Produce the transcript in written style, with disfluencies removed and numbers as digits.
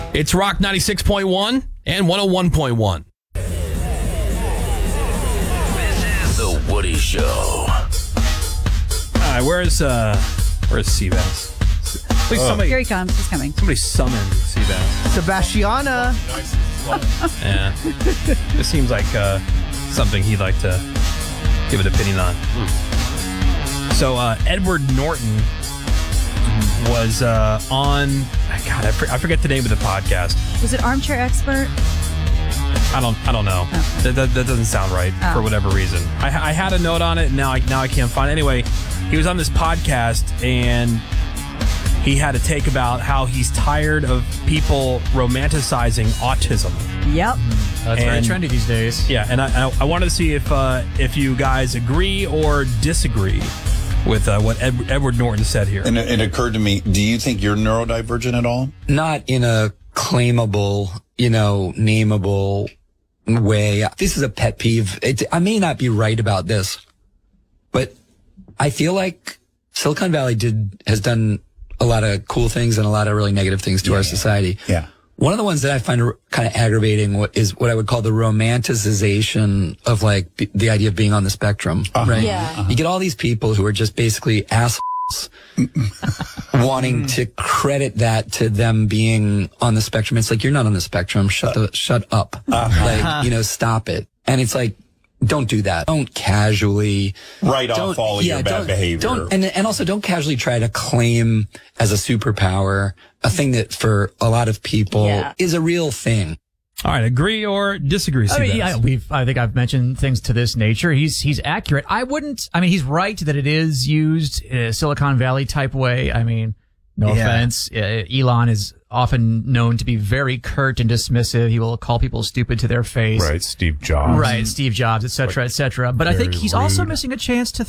It's Rock 96.1 and 101.1. This is The Woody Show. All right, where's Seabass? Please, Here he comes. He's coming. somebody summon Seabass. Sebastiana. Yeah. This seems like something he'd like to give an opinion on. So, Edward Norton was on... God, I forget the name of the podcast. Was it Armchair Expert? I don't know. Okay. That doesn't sound right for whatever reason. I had a note on it, and now I can't find it. Anyway, he was on this podcast, and he had a take about how he's tired of people romanticizing autism. Yep. That's very trendy these days. Yeah, and I wanted to see if you guys agree or disagree with what Edward Norton said here. And it occurred to me, do you think you're neurodivergent at all? Not in a claimable, nameable way. This is a pet peeve. I may not be right about this, but I feel like Silicon Valley has done a lot of cool things and a lot of really negative things to our society. Yeah. One of the ones that I find kind of aggravating is what I would call the romanticization of like the idea of being on the spectrum, right? Yeah. You get all these people who are just basically assholes wanting to credit that to them being on the spectrum. It's like, you're not on the spectrum. Shut up. Like, stop it. And it's like, don't do that. Don't casually write off all of your bad behavior. And also don't casually try to claim as a superpower a thing that for a lot of people is a real thing. All right, agree or disagree, Seabass? I think I've mentioned things to this nature. He's accurate. He's right that it is used Silicon Valley type way. I mean, no offense. Elon is often known to be very curt and dismissive. He will call people stupid to their face. Right, Steve Jobs. Right, Steve Jobs, et cetera, et cetera. But I think he's also missing a chance to